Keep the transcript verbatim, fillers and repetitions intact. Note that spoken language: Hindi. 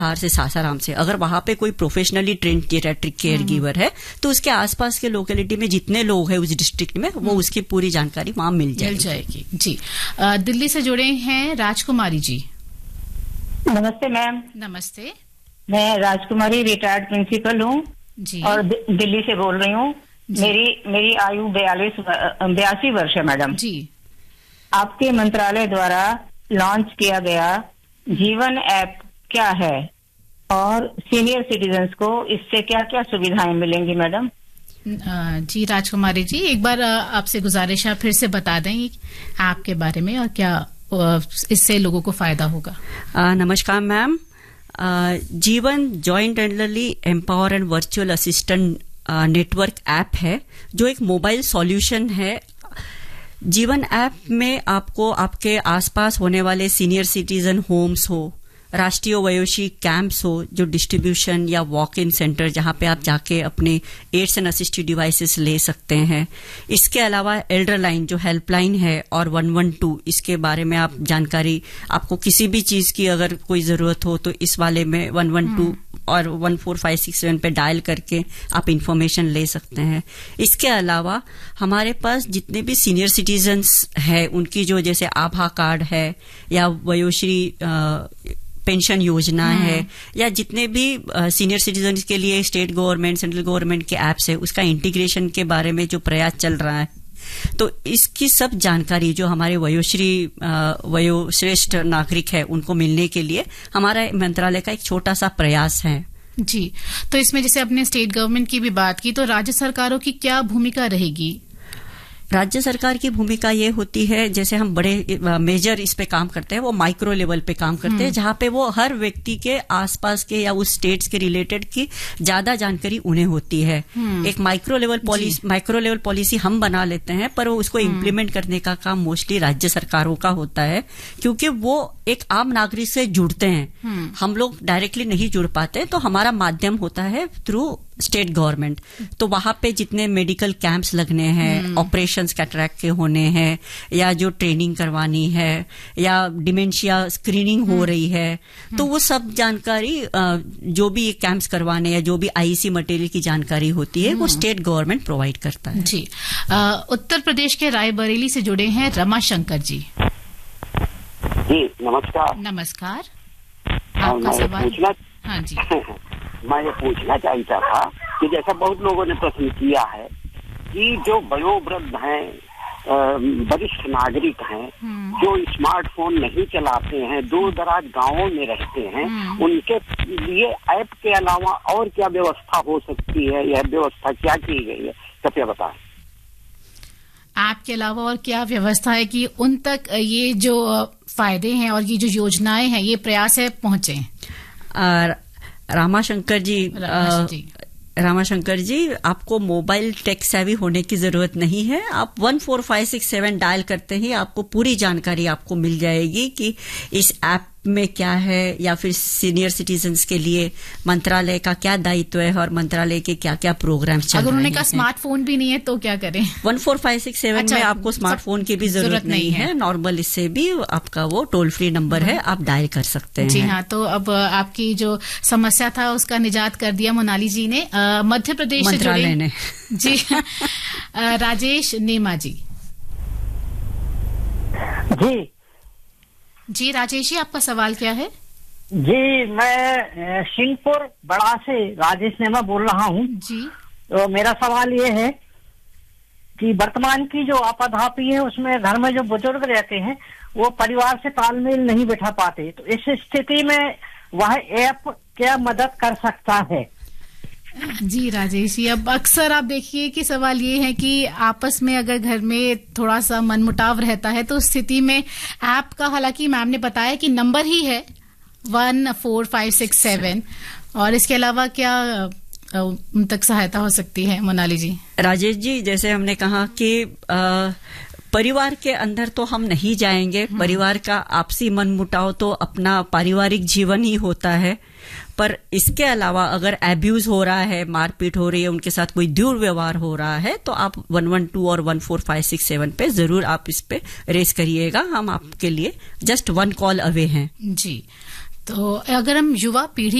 बाहर से सासाराम से, अगर वहां पे कोई professionally trained geriatric care giver है तो उसके आसपास के लोकेलिटी में जितने लोग हैं उस डिस्ट्रिक्ट में वो उसकी पूरी जानकारी वहां मिल जाएगी। मिल जाएगी जी। आ, दिल्ली से जुड़े हैं राजकुमारी जी। नमस्ते मैम। नमस्ते। मैं राजकुमारी रिटायर्ड प्रिंसिपल हूँ और दिल्ली से बोल रही हूँ। मेरी मेरी आयु बयालीस बयासी वर्ष है मैडम जी। आपके मंत्रालय द्वारा लॉन्च किया गया जीवन ऐप क्या है और सीनियर सिटीजन्स को इससे क्या क्या सुविधाएं मिलेंगी मैडम? जी राजकुमारी जी, एक बार आपसे गुजारिश है फिर से बता दें ऐप के बारे में और क्या इससे लोगों को फायदा होगा। आ, नमस्कार मैम। जीवन joint elderly empower and virtual assistant network app है जो एक मोबाइल सॉल्यूशन है। जीवन ऐप में आपको आपके आसपास होने वाले सीनियर सिटीजन होम्स हो, राष्ट्रीय वयोश्री कैंप्स हो, जो डिस्ट्रीब्यूशन या वॉक इन सेंटर जहां पे आप जाके अपने एड्स एंड असिस्टिव डिवाइसेस ले सकते हैं। इसके अलावा एल्डर लाइन जो हेल्पलाइन है और वन वन टू, इसके बारे में आप जानकारी, आपको किसी भी चीज की अगर कोई जरूरत हो तो इस वाले में वन वन टू और one four five six seven पे डायल करके आप इंफॉर्मेशन ले सकते हैं। इसके अलावा हमारे पास जितने भी सीनियर सिटीजन्स हैं उनकी जो जैसे आभा कार्ड है या वयोश्री पेंशन योजना है या जितने भी सीनियर uh, सिटीजन के लिए स्टेट गवर्नमेंट सेंट्रल गवर्नमेंट के एप्स है उसका इंटीग्रेशन के बारे में जो प्रयास चल रहा है, तो इसकी सब जानकारी जो हमारे वयोश्री वयोश्रेष्ठ नागरिक है उनको मिलने के लिए हमारा मंत्रालय का एक छोटा सा प्रयास है जी। तो इसमें जैसे अपने स्टेट गवर्नमेंट की भी बात की तो राज्य सरकारों की क्या भूमिका रहेगी? राज्य सरकार की भूमिका ये होती है, जैसे हम बड़े मेजर इस पे काम करते हैं वो माइक्रो लेवल पे काम करते हैं जहां पे वो हर व्यक्ति के आसपास के या उस स्टेट्स के रिलेटेड की ज्यादा जानकारी उन्हें होती है। एक micro level policy micro level policy हम बना लेते हैं पर वो उसको इम्प्लीमेंट करने का काम मोस्टली राज्य सरकारों का होता है क्योंकि वो एक आम नागरिक से जुड़ते हैं। हम लोग डायरेक्टली नहीं जुड़ पाते तो हमारा माध्यम होता है थ्रू स्टेट गवर्नमेंट। तो वहां पे जितने मेडिकल कैंप्स लगने हैं, ऑपरेशंस कैटरैक्ट के होने हैं या जो ट्रेनिंग करवानी है या डिमेंशिया स्क्रीनिंग हो रही है, तो वो सब जानकारी जो भी ये कैंप्स करवाने या जो भी आईसी मटेरियल की जानकारी होती है वो स्टेट गवर्नमेंट प्रोवाइड करता है जी। आ, उत्तर प्रदेश के रायबरेली से जुड़े हैं रमाशंकर जी। जी नमस्कार। नमस्कार। आपका सवाल? पूछना हाँ जी। मैं ये पूछना चाहता था कि जैसा बहुत लोगों ने प्रश्न किया है कि जो वयोवृद्ध हैं, वरिष्ठ नागरिक हैं, जो स्मार्टफोन नहीं चलाते हैं, दूर दराज गांवों में रहते हैं, उनके लिए ऐप के अलावा और क्या व्यवस्था हो सकती है? यह व्यवस्था क्या की गई है, कृपया बताएं। ऐप के अलावा और क्या व्यवस्था है कि उन तक ये जो फायदे हैं और ये जो योजनाएं हैं ये प्रयास है पहुंचे? रामाशंकर जी, रामाशंकर जी, आपको मोबाइल टेक सेवी होने की जरूरत नहीं है। आप one four five six seven dial करते ही आपको पूरी जानकारी आपको मिल जाएगी कि इस ऐप में क्या है या फिर सीनियर सिटीजन्स के लिए मंत्रालय का क्या दायित्व है और मंत्रालय के क्या क्या प्रोग्राम्स चल रहे हैं। अगर उन्हें का स्मार्टफोन भी नहीं है तो क्या करें? One four five six seven में आपको स्मार्टफोन की भी जरूरत नहीं है, नॉर्मल इससे भी आपका वो टोल फ्री नंबर है, आप डायल कर सकते हैं। जी हाँ, तो अब आपकी जो समस्या था उसका निजात कर दिया मोनाली जी ने। मध्य प्रदेश से जुड़े ने जी राजेश नेमा जी। जी जी राजेश जी, आपका सवाल क्या है? जी मैं सिंहपुर बड़ा से राजेश नेमा बोल रहा हूँ जी। तो मेरा सवाल ये है कि वर्तमान की जो आपाधापी है उसमें घर में जो बुजुर्ग रहते हैं वो परिवार से तालमेल नहीं बिठा पाते, तो इस स्थिति में वह ऐप क्या मदद कर सकता है? जी राजेश जी, अब अक्सर आप देखिए कि सवाल ये है कि आपस में अगर घर में थोड़ा सा मनमुटाव रहता है तो स्थिति में ऐप का, हालांकि मैम ने बताया कि नंबर ही है one four five six seven, और इसके अलावा क्या उन तक सहायता हो सकती है? मोनाली जी। राजेश जी, जैसे हमने कहा कि आ, परिवार के अंदर तो हम नहीं जाएंगे, परिवार का आपसी मनमुटाव तो अपना पारिवारिक जीवन ही होता है, पर इसके अलावा अगर एब्यूज हो रहा है, मारपीट हो रही है, उनके साथ कोई दुर्व्यवहार हो रहा है तो आप वन वन टू और one four five six seven पे जरूर आप इस पे रेस करिएगा। हम आपके लिए जस्ट वन कॉल अवे हैं। जी, तो अगर हम युवा पीढ़ी